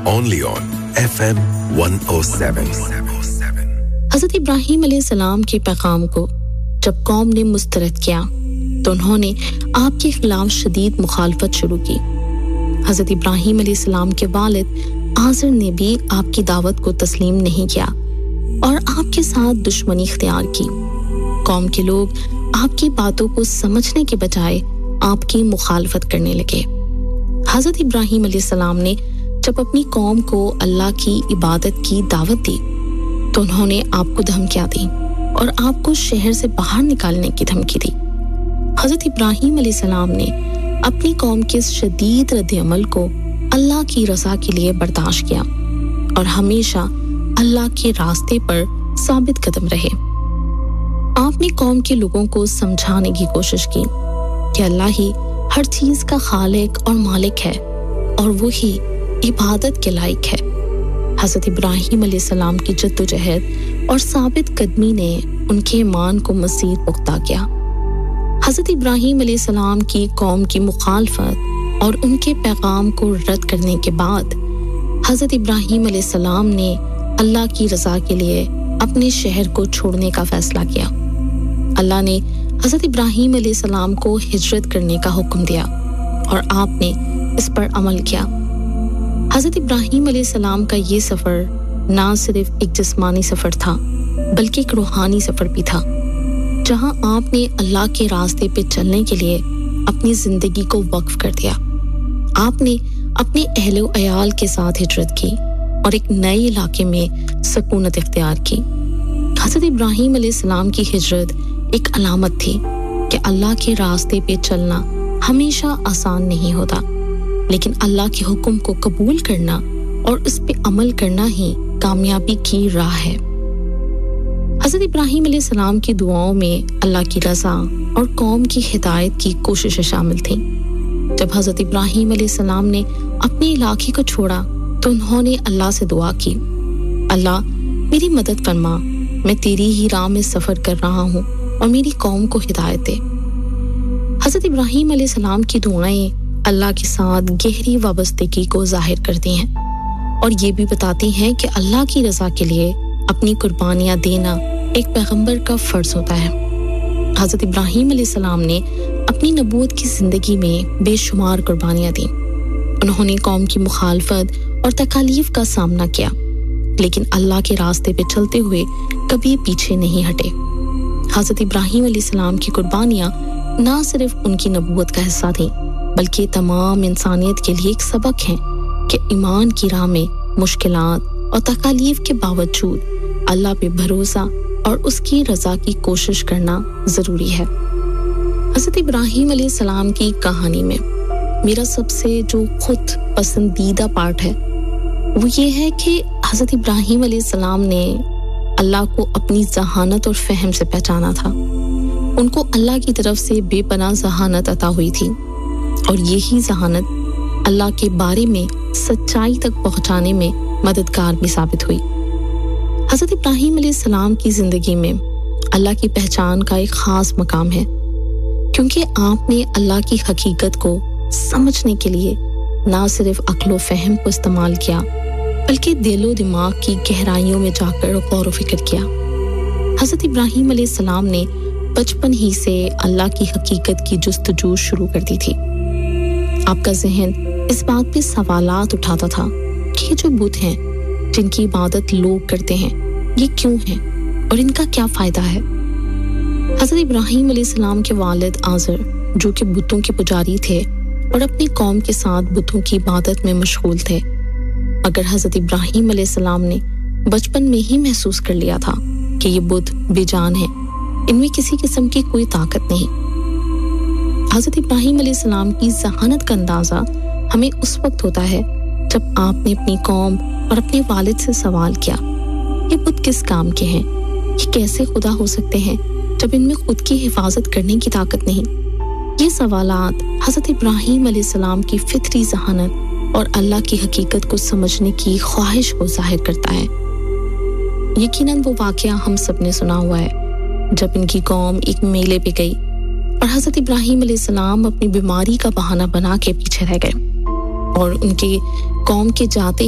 only on FM 107. हज़रत इब्राहीम अलैहिस्सलाम के पैगाम को जब कौम ने मुस्तरद किया तो उन्होंने आपके खिलाफ शदीद मुखालफत शुरू की हज़रत इब्राहीम अलैहिस्सलाम के वालिद आज़र ने भी आपकी दावत को तस्लीम नहीं किया और आपके साथ दुश्मनी इख्तियार की कौम के लोग आपकी बातों को समझने के बजाय आपकी मुखालफत करने लगे हज़रत इब्राहीम अलैहिस्सलाम ने जब अपनी कौम को अल्लाह की इबादत की दावत दी तो उन्होंने आपको धमकियां दी और आपको शहर से बाहर निकालने की धमकी दी हज़रत इब्राहीम अलैहिस्सलाम ने अपनी कौम के इस शदीद रद्द-ए-अमल को अल्लाह की रज़ा के लिए बर्दाश्त किया और हमेशा अल्लाह के रास्ते पर साबित कदम रहे आपने कौम के लोगों को समझाने की कोशिश की कि अल्लाह ही हर चीज का खालिक और मालिक है और वही इबादत के लायक है हज़रत इब्राहीम अलैहिस्सलाम की जद्दोजहद और साबित कदमी ने उनके ईमान को मज़ीद पुख्ता किया हज़रत इब्राहीम अलैहिस्सलाम की कौम की मुखालफत और उनके पैगाम को रद्द करने के बाद हज़रत इब्राहीम अलैहिस्सलाम ने अल्लाह की रज़ा के लिए अपने शहर को छोड़ने का फैसला किया अल्लाह ने हज़रत इब्राहीम अलैहिस्सलाम को हिजरत करने का हुक्म दिया और आपने इस पर अमल किया हज़रत इब्राहीम अलैहिस्सलाम का ये सफ़र ना सिर्फ एक जिस्मानी सफ़र था बल्कि एक रूहानी सफ़र भी था जहां आपने अल्लाह के रास्ते पे चलने के लिए अपनी ज़िंदगी को वक्फ कर दिया आपने अपने अहले व अयाल के साथ हिजरत की और एक नए इलाके में सकूनत इख्तियार की हज़रत इब्राहीम अलैहिस्सलाम की हिजरत एक अलामत थी कि अल्लाह के रास्ते पे चलना हमेशा आसान नहीं होता लेकिन अल्लाह के हुक्म को कबूल करना और उस पे अमल करना ही कामयाबी की राह है हज़रत इब्राहीम अलैहिस्सलाम की दुआओं में अल्लाह की रज़ा और कौम की हिदायत की कोशिशें शामिल थीं जब हज़रत इब्राहीम अलैहिस्सलाम ने अपने इलाके को छोड़ा तो उन्होंने अल्लाह से दुआ की अल्लाह मेरी मदद फरमा मैं तेरी ही राह में सफ़र कर रहा हूँ और मेरी कौम को हिदायत दे हज़रत इब्राहीम अलैहिस्सलाम की दुआएं अल्लाह के साथ गहरी वाबस्तगी को जाहिर करती हैं और ये भी बताती हैं कि अल्लाह की रज़ा के लिए अपनी कुर्बानियां देना एक पैगंबर का फर्ज होता है हज़रत इब्राहीम अलैहिस्सलाम ने अपनी नबूवत की ज़िंदगी में बेशुमार कुर्बानियां दी उन्होंने कौम की मुखालफत और तकालीफ का सामना किया लेकिन अल्लाह के रास्ते पे चलते हुए कभी पीछे नहीं हटे हज़रत इब्राहीम अलैहिस्सलाम की कुर्बानियां ना सिर्फ उनकी नबूवत का हिस्सा थीं बल्कि तमाम इंसानियत के लिए एक सबक है कि ईमान की राह में मुश्किलात और तकालीफ के बावजूद अल्लाह पे भरोसा और उसकी रज़ा की कोशिश करना ज़रूरी है हज़रत इब्राहीम अलैहिस्सलाम की कहानी में मेरा सबसे जो खुद पसंदीदा पार्ट है वो ये है कि हज़रत इब्राहीम अलैहिस्सलाम ने अल्लाह को अपनी ज़हानत और फ़हम से पहचाना था उनको अल्लाह की तरफ से बेपनाह ज़हानत अता हुई थी और यही ज़हानत अल्लाह के बारे में सच्चाई तक पहुंचाने में मददगार भी साबित हुई हज़रत इब्राहीम अलैहिस्सलाम की ज़िंदगी में अल्लाह की पहचान का एक ख़ास मकाम है क्योंकि आपने अल्लाह की हकीकत को समझने के लिए ना सिर्फ अक्ल व फ़हम को इस्तेमाल किया बल्कि दिलो दिमाग की गहराइयों में जाकर गौर व फिक्र किया हज़रत इब्राहीम अलैहिस्सलाम ने बचपन ही से अल्लाह की हकीकत की जुस्तजू शुरू कर दी थी आपका ज़हन इस बात पे सवालात उठाता था कि ये जो बुत हैं जिनकी इबादत लोग करते हैं ये क्यों हैं और इनका क्या फ़ायदा है हज़रत इब्राहीम अलैहिस्सलाम के वालिद आज़र जो कि बुतों के पुजारी थे और अपनी कौम के साथ बुतों की इबादत में मशगूल थे अगर हज़रत इब्राहीम अलैहिस्सलाम ने बचपन में ही महसूस कर लिया था कि ये बुत बेजान है इनमें किसी किस्म की कोई ताकत नहीं हज़रत इब्राहीम अलैहिस्सलाम की ज़हानत का अंदाज़ा हमें उस वक्त होता है जब आपने अपनी कौम और अपने वालिद से सवाल किया ये बुत किस काम के हैं ये कैसे खुदा हो सकते हैं जब इनमें खुद की हिफाजत करने की ताकत नहीं ये सवालात हज़रत इब्राहीम अलैहिस्सलाम की फितरी ज़हानत और अल्लाह की हकीकत को समझने की ख्वाहिश को ज़ाहिर करता है यकीनन वो वाक़या हम सब ने सुना हुआ है जब इनकी कौम एक मेले पे गई और हज़रत इब्राहीम अलैहिस्सलाम अपनी बीमारी का बहाना बना के पीछे रह गए और उनके कौम के जाते